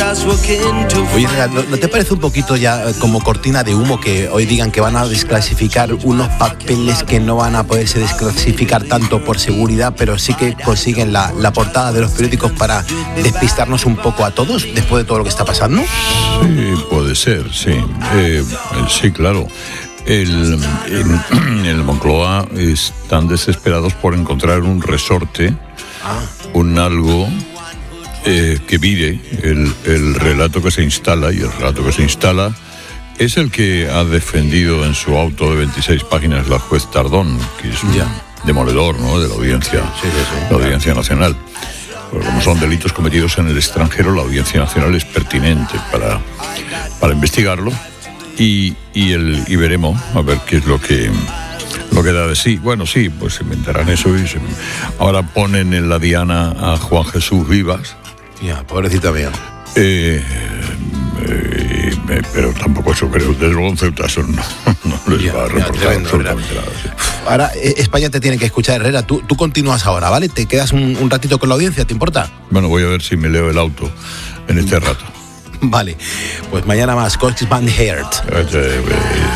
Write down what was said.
Oye, ¿no te parece un poquito ya como cortina de humo que hoy digan que van a desclasificar unos papeles que no van a poderse desclasificar tanto por seguridad, pero sí que consiguen la portada de los periódicos para despistarnos un poco a todos después de todo lo que está pasando? Sí, puede ser, sí. Sí, claro. En el Moncloa están desesperados por encontrar un resorte, un algo que vire el relato que se instala, y el relato que se instala es el que ha defendido en su auto de 26 páginas la juez Tardón, que es un demoledor, ¿no?, de la audiencia, la Audiencia Nacional. Pero como son delitos cometidos en el extranjero, la Audiencia Nacional es pertinente para investigarlo. Y veremos a ver qué es lo que da de sí. Bueno, sí, pues se inventarán eso ahora ponen en la diana a Juan Jesús Vivas. Ya, pobrecito mío. Pero tampoco eso creo. Desde luego en Ceuta eso no les va a reportar absolutamente nada. Sí. Ahora España te tiene que escuchar, Herrera. Tú continúas ahora, ¿vale? Te quedas un ratito con la audiencia, ¿te importa? Bueno, voy a ver si me leo el auto en este rato. Vale, pues mañana más, Coach Van Heert.